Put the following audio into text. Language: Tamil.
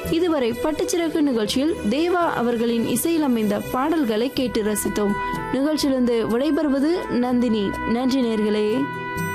இதுவரை பட்டுச்சிறகு நிகழ்ச்சியில் தேவா அவர்களின் இசையில் அமைந்த பாடல்களை கேட்டு ரசித்தோம். நிகழ்ச்சியிலிருந்து விடைபெறுவது நந்தினி. நன்றி நேயர்களே.